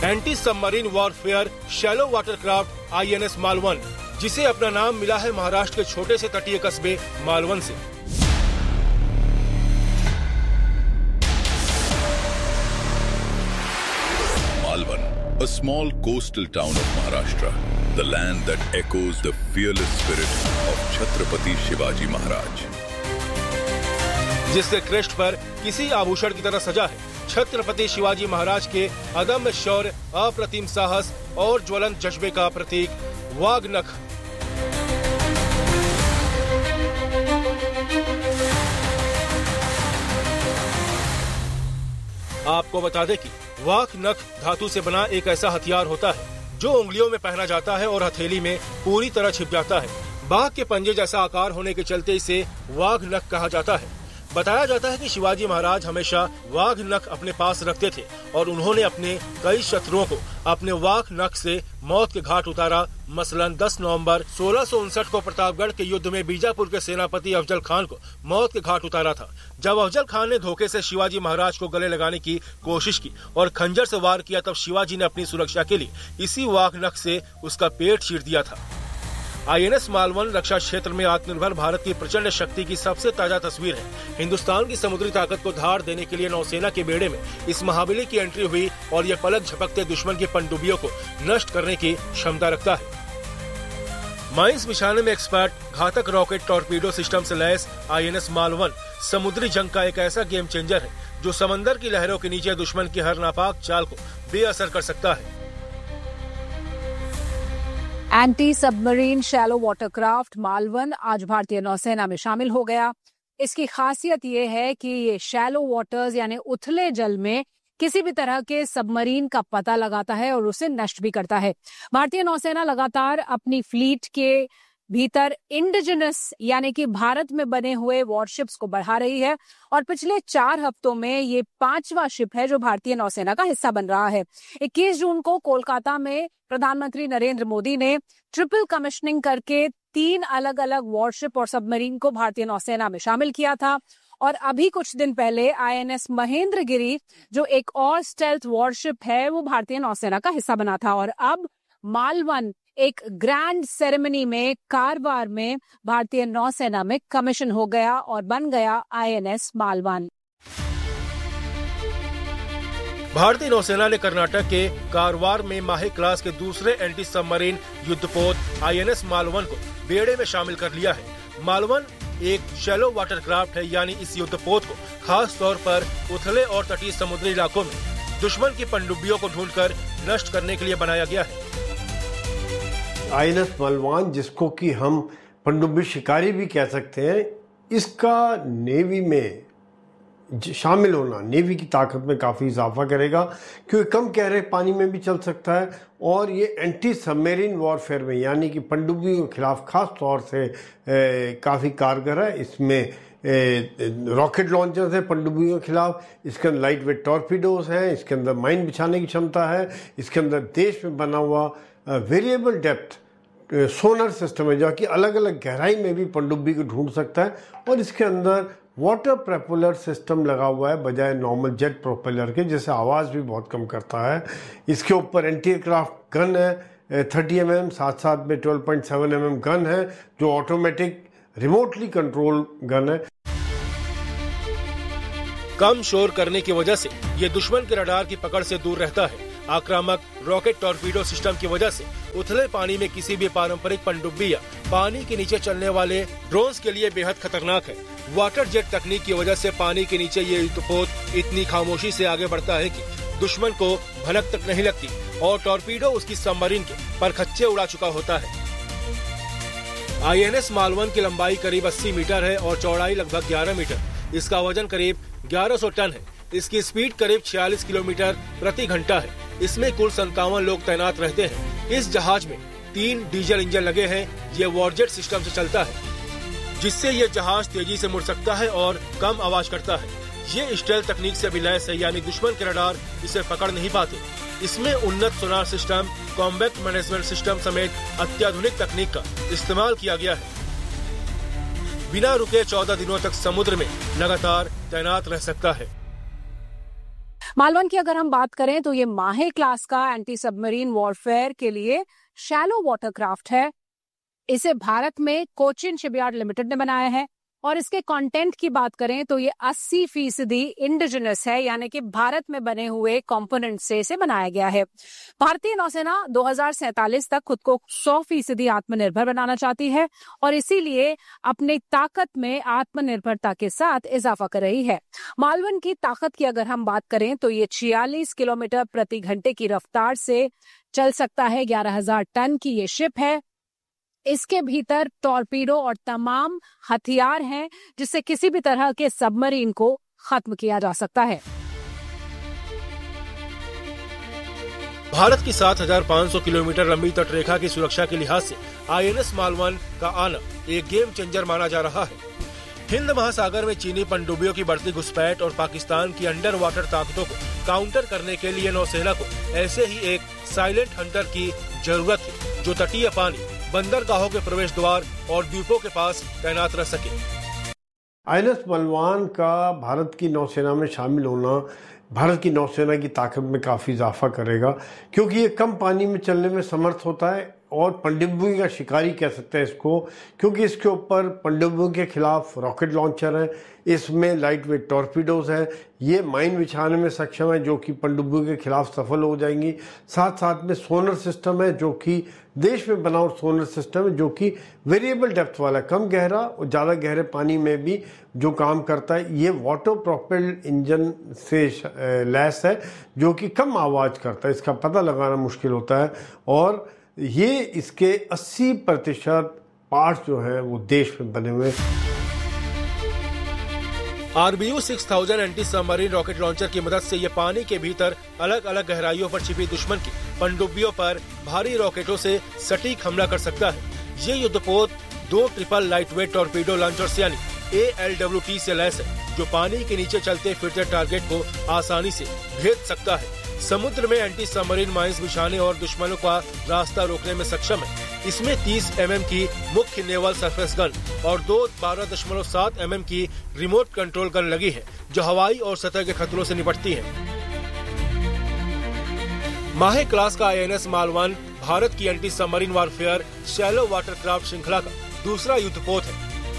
Anti submarine warfare shallow watercraft INS Malvan, जिसे अपना नाम मिला है महाराष्ट्र के छोटे से तटीय कस्बे मालवन से। Malvan, a small coastal town of Maharashtra, the land that echoes the fearless spirit of Chhatrapati Shivaji Maharaj. जिसके क्रेस्ट पर किसी आभूषण की तरह सजा है छत्रपति शिवाजी महाराज के अदम्य शौर्य, अप्रतिम साहस और ज्वलंत जज्बे का प्रतीक वाघ नख। आपको बता दें कि वाघ नख धातु से बना एक ऐसा हथियार होता है जो उंगलियों में पहना जाता है और हथेली में पूरी तरह छिप जाता है। बाघ के पंजे जैसा आकार होने के चलते इसे वाघ नख कहा जाता है। बताया जाता है कि शिवाजी महाराज हमेशा वाघ नख अपने पास रखते थे और उन्होंने अपने कई शत्रुओं को अपने वाघ नख से मौत के घाट उतारा। मसलन 10 नवंबर 1659 को प्रतापगढ़ के युद्ध में बीजापुर के सेनापति अफजल खान को मौत के घाट उतारा था। जब अफजल खान ने धोखे से शिवाजी महाराज को गले लगाने की कोशिश की और खंजर से वार किया, तब शिवाजी ने अपनी सुरक्षा के लिए इसी वाघ नख से उसका पेट चीर दिया था। INS मालवन रक्षा क्षेत्र में आत्मनिर्भर भारत की प्रचंड शक्ति की सबसे ताजा तस्वीर है। हिंदुस्तान की समुद्री ताकत को धार देने के लिए नौसेना के बेड़े में इस महाबली की एंट्री हुई और ये पलक झपकते दुश्मन की पनडुब्बियों को नष्ट करने की क्षमता रखता है। माइंस बिछाने में एक्सपर्ट घातक रॉकेट टॉर्पीडो सिस्टम से लैस INS मालवन समुद्री जंग का एक ऐसा गेम चेंजर है जो समंदर की लहरों के नीचे दुश्मन की हर नापाक चाल को बेअसर कर सकता है। Anti submarine shallow watercraft Malvan आज भारतीय नौसेना में शामिल हो गया। इसकी खासियत ये है कि ये शैलो वाटर्स यानी उथले जल में किसी भी तरह के सबमरीन का पता लगाता है और उसे नष्ट भी करता है। भारतीय नौसेना लगातार अपनी फ्लीट के भीतर इंडिजिनस यानी कि भारत में बने हुए वॉरशिप्स को बढ़ा रही है और पिछले 4 हफ्तों में ये 5वां शिप है जो भारतीय नौसेना का हिस्सा बन रहा है। 21 जून को कोलकाता में प्रधानमंत्री नरेंद्र मोदी ने ट्रिपल कमिश्निंग करके 3 अलग अलग वॉरशिप और सबमरीन को भारतीय नौसेना में शामिल किया था और अभी कुछ दिन पहले INS महेंद्रगिरी जो एक और स्टेल्थ वॉरशिप है वो भारतीय नौसेना का हिस्सा बना था और अब मालवन एक ग्रैंड सेरेमनी में कारवार में भारतीय नौसेना में कमीशन हो गया और बन गया INS मालवन। भारतीय नौसेना ने कर्नाटक के कारवार में माहे क्लास के दूसरे एंटी सबमरीन युद्धपोत INS मालवन को बेड़े में शामिल कर लिया है। मालवन एक शैलो वाटरक्राफ्ट है, यानी इस युद्धपोत को खास तौर पर उथले और तटीय समुद्री इलाकों में दुश्मन की पनडुब्बियों को ढूंढकर नष्ट करने के लिए बनाया गया है। INS मालवन, जिसको कि हम पनडुब्बी शिकारी भी कह सकते हैं, इसका नेवी में शामिल होना नेवी की ताकत में काफ़ी इजाफा करेगा क्योंकि कम गहरे पानी में भी चल सकता है और ये एंटी सबमरीन वॉरफेयर में यानी कि पनडुब्बियों के खिलाफ खास तौर से काफ़ी कारगर है। इसमें रॉकेट लॉन्चर्स हैं पनडुब्बियों के खिलाफ, इसके अंदर लाइट वेट टॉर्पीडोज हैं, इसके अंदर माइन बिछाने की क्षमता है, इसके अंदर देश में बना हुआ वेरिएबल डेप्थ सोनर सिस्टम है जो कि अलग अलग गहराई में भी पनडुब्बी को ढूंढ सकता है और इसके अंदर वाटर प्रोपेलर सिस्टम लगा हुआ है बजाय नॉर्मल जेट प्रोपेलर के, जिससे आवाज़ भी बहुत कम करता है। इसके ऊपर एंटी एयरक्राफ्ट गन है 30 mm, साथ में 12.7 mm गन है जो ऑटोमेटिक रिमोटली कंट्रोल गन है। कम शोर करने की वजह से ये दुश्मन के रडार की पकड़ से दूर रहता है। आक्रामक रॉकेट टॉर्पीडो सिस्टम की वजह से उथले पानी में किसी भी पारंपरिक पनडुब्बी या पानी के नीचे चलने वाले ड्रोन्स के लिए बेहद खतरनाक है। वाटर जेट तकनीक की वजह से पानी के नीचे ये युद्धपोत इतनी खामोशी से आगे बढ़ता है कि दुश्मन को भनक तक नहीं लगती और टॉर्पीडो उसकी सबमरीन के परखच्चे उड़ा चुका होता है। INS मालवन की लंबाई करीब 80 मीटर है और चौड़ाई लगभग 11 मीटर। इसका वजन करीब 1100 टन है। इसकी स्पीड करीब 46 किलोमीटर प्रति घंटा है। इसमें कुल 57 लोग तैनात रहते हैं। इस जहाज में 3 डीजल इंजन लगे हैं। ये वॉरजेट सिस्टम से चलता है जिससे ये जहाज तेजी से मुड़ सकता है और कम आवाज करता है। ये स्टेल्थ तकनीक से भी लैस है, यानी दुश्मन के रडार इसे पकड़ नहीं पाते। इसमें उन्नत sonar system, combat management system समेत अत्याधुनिक तकनीक का इस्तेमाल किया गया है। बिना रुके 14 दिनों तक समुद्र में लगातार तैनात रह सकता है। मालवन की अगर हम बात करें तो ये माहे क्लास का एंटी सबमरीन वॉरफेयर के लिए शैलो वाटरक्राफ्ट है। इसे भारत में कोचिन शिपयार्ड लिमिटेड ने बनाया है और इसके कंटेंट की बात करें तो ये 80% इंडिजिनस है, यानी कि भारत में बने हुए कंपोनेंट से इसे बनाया गया है। भारतीय नौसेना 2047 तक खुद को 100% आत्मनिर्भर बनाना चाहती है और इसीलिए अपनी ताकत में आत्मनिर्भरता के साथ इजाफा कर रही है। मालवन की ताकत की अगर हम बात करें तो ये 46 किलोमीटर प्रति घंटे की रफ्तार से चल सकता है। 11,000 टन की ये शिप है। इसके भीतर टॉर्पीडो और तमाम हथियार हैं जिससे किसी भी तरह के सबमरीन को खत्म किया जा सकता है। भारत की 7,500 किलोमीटर लंबी तटरेखा की सुरक्षा के लिहाज से INS मालवन का आना एक गेम चेंजर माना जा रहा है। हिंद महासागर में चीनी पनडुब्बियों की बढ़ती घुसपैठ और पाकिस्तान की अंडर वाटर ताकतों को काउंटर करने के लिए नौसेना को ऐसे ही एक साइलेंट हंटर की जरूरत है जो तटीय पानी, बंदरगाहों के प्रवेश द्वार और द्वीपों के पास तैनात रह सके। INS मालवन का भारत की नौसेना में शामिल होना भारत की नौसेना की ताकत में काफ़ी इजाफा करेगा, क्योंकि ये कम पानी में चलने में समर्थ होता है और पनडुब्बी का शिकारी कह सकते हैं इसको, क्योंकि इसके ऊपर पनडुब्बियों के खिलाफ रॉकेट लॉन्चर है, इसमें लाइट वेट टॉर्पीडोज है, ये माइन बिछाने में सक्षम है जो कि पनडुब्बियों के खिलाफ सफल हो जाएंगी। साथ साथ में सोनर सिस्टम है जो कि देश में बना हुआ सोनर सिस्टम है जो कि वेरिएबल डेप्थ वाला, कम गहरा और ज़्यादा गहरे पानी में भी जो काम करता है। ये वाटर प्रोपेल्ड इंजन से लैस है जो कि कम आवाज़ करता है, इसका पता लगाना मुश्किल होता है और ये इसके 80% पार्ट जो है वो देश में बने हुए। RBU 6000 anti submarine rocket launcher की मदद से ये पानी के भीतर अलग अलग गहराइयों पर छिपी दुश्मन की पनडुब्बियों पर भारी रॉकेटों से सटीक हमला कर सकता है। ये युद्धपोत 2 ट्रिपल लाइटवेट टॉर्पीडो लॉन्चर्स यानी ALWT से लैस है जो पानी के नीचे चलते फिरते टारगेट को आसानी से भेद सकता है। समुद्र में एंटी सबमरीन माइंस बिछाने और दुश्मनों का रास्ता रोकने में सक्षम है। इसमें 30 mm की मुख्य नेवल सरफेस गन और 2 12.7 mm की रिमोट कंट्रोल गन लगी है जो हवाई और सतह के खतरों से निपटती है। माहे क्लास का INS मालवन भारत की anti submarine warfare shallow watercraft श्रृंखला का दूसरा युद्धपोत है।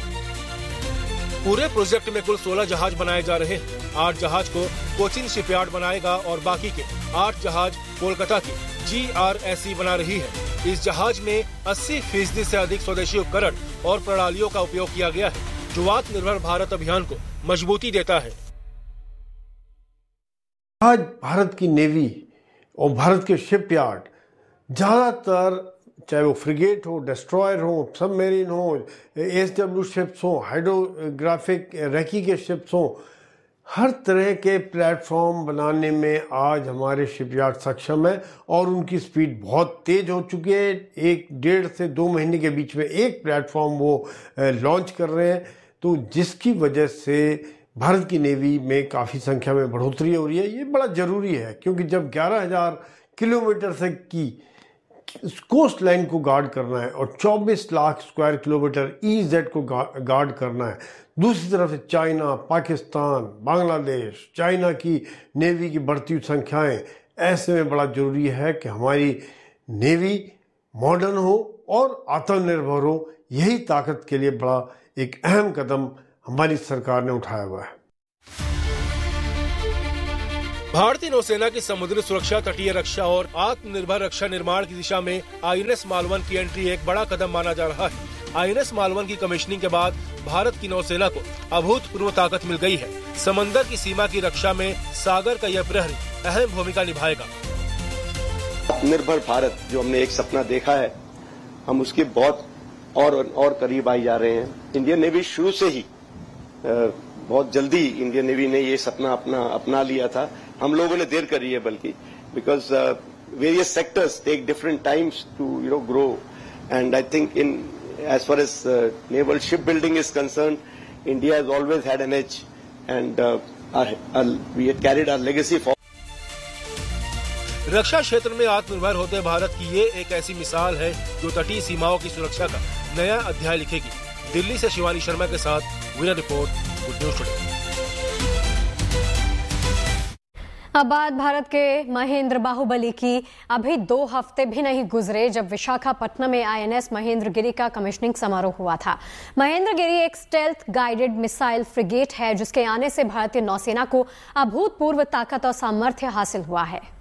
पूरे प्रोजेक्ट में कुल 16 जहाज बनाए जा रहे हैं। 8 जहाज को कोचिन शिपयार्ड बनाएगा और बाकी के 8 जहाज कोलकाता की GRSE बना रही है। इस जहाज में 80% से अधिक स्वदेशी उपकरण और प्रणालियों का उपयोग किया गया है जो आत्मनिर्भर भारत अभियान को मजबूती देता है। आज भारत की नेवी और भारत के शिपयार्ड ज्यादातर, चाहे वो फ्रिगेट हो, डिस्ट्रॉयर हो, सबमरीन हो, ASW शिप्स हो, हाइड्रोग्राफिक रैकी के शिप्स हो, हर तरह के प्लेटफॉर्म बनाने में आज हमारे शिपयार्ड सक्षम है और उनकी स्पीड बहुत तेज हो चुकी है। 1.5 से 2 महीने के बीच में एक प्लेटफॉर्म वो लॉन्च कर रहे हैं, तो जिसकी वजह से भारत की नेवी में काफ़ी संख्या में बढ़ोतरी हो रही है। ये बड़ा ज़रूरी है क्योंकि जब 11,000 किलोमीटर से की कोस्ट लाइन को गार्ड करना है और 24 लाख स्क्वायर किलोमीटर EEZ को गार्ड करना है, दूसरी तरफ से चाइना, पाकिस्तान, बांग्लादेश, चाइना की नेवी की बढ़ती हुई संख्याएं, ऐसे में बड़ा जरूरी है कि हमारी नेवी मॉडर्न हो और आत्मनिर्भर हो। यही ताकत के लिए बड़ा एक अहम कदम हमारी सरकार ने उठाया हुआ है। भारतीय नौसेना की समुद्री सुरक्षा, तटीय रक्षा और आत्मनिर्भर रक्षा निर्माण की दिशा में INS मालवन की एंट्री एक बड़ा कदम माना जा रहा है। INS मालवन की कमीशनिंग के बाद भारत की नौसेना को अभूतपूर्व ताकत मिल गई है। समंदर की सीमा की रक्षा में सागर का यह प्रहरी अहम भूमिका निभाएगा। आत्मनिर्भर भारत जो हमने एक सपना देखा है, हम उसके बहुत और करीब आई जा रहे हैं। इंडियन नेवी शुरू से ही बहुत जल्दी इंडियन नेवी ने ये सपना अपना लिया था। हम लोगों ने देर करी है बल्कि, because various sectors take different times to grow, and I think in as far as naval shipbuilding is concerned, India has always had an edge, and we had carried our legacy forward. रक्षा क्षेत्र में आत्मनिर्भर होते भारत की ये एक ऐसी मिसाल है जो तटीय सीमाओं की सुरक्षा का नया अध्याय लिखेगी। दिल्ली से शिवानी शर्मा के साथ bureau report, good news today. अब बात भारत के महेंद्र बाहुबली की। अभी 2 हफ्ते भी नहीं गुजरे जब विशाखापट्टनम में INS महेंद्रगिरी का कमिश्निंग समारोह हुआ था। महेंद्रगिरी एक स्टेल्थ गाइडेड मिसाइल फ्रिगेट है जिसके आने से भारतीय नौसेना को अभूतपूर्व ताकत और सामर्थ्य हासिल हुआ है।